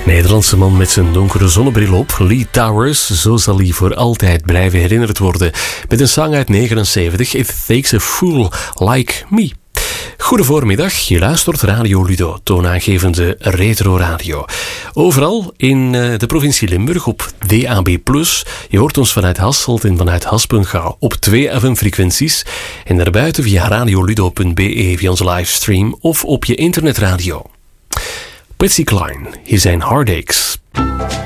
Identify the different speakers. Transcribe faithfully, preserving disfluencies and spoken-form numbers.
Speaker 1: Nederlandse man met zijn donkere zonnebril op, Lee Towers, zo zal hij voor altijd blijven herinnerd worden. Met een zang uit negenenzeventig, It Takes a Fool Like Me. Goede voormiddag, je luistert Radio Ludo, toonaangevende retro radio. Overal in de provincie Limburg op D A B plus. Je hoort ons vanuit Hasselt en vanuit Haspengouw op twee F M-frequenties. En daarbuiten via radioludo punt b e via onze livestream of op je internetradio. Patsy Cline, hier zijn Heartaches.